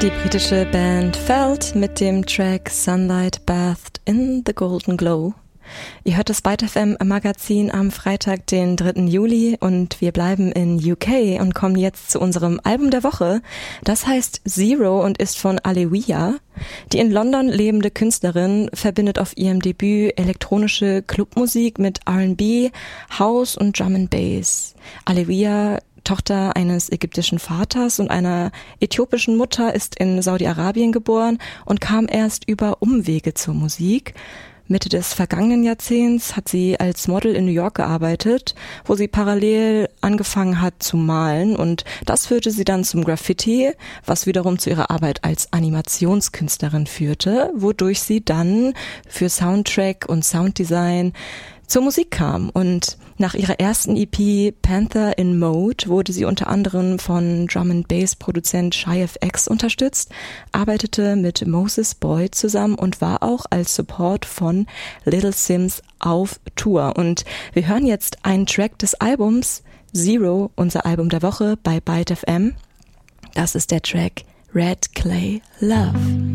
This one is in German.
Die britische Band Felt mit dem Track Sunlight Bathed in the Golden Glow. Ihr hört das Byte FM Magazin am Freitag, den 3. Juli, und wir bleiben in UK und kommen jetzt zu unserem Album der Woche. Das heißt Zero und ist von Alewia. Die in London lebende Künstlerin verbindet auf ihrem Debüt elektronische Clubmusik mit R&B, House und Drum and Bass. Alewia, Tochter eines ägyptischen Vaters und einer äthiopischen Mutter, ist in Saudi-Arabien geboren und kam erst über Umwege zur Musik. Mitte des vergangenen Jahrzehnts hat sie als Model in New York gearbeitet, wo sie parallel angefangen hat zu malen, und das führte sie dann zum Graffiti, was wiederum zu ihrer Arbeit als Animationskünstlerin führte, wodurch sie dann für Soundtrack und Sounddesign zur Musik kam. Und nach ihrer ersten EP Panther in Mode wurde sie unter anderem von Drum-and-Bass-Produzent Shy FX unterstützt, arbeitete mit Moses Boyd zusammen und war auch als Support von Little Sims auf Tour. Und wir hören jetzt einen Track des Albums Zero, unser Album der Woche bei Byte FM. Das ist der Track Red Clay Love.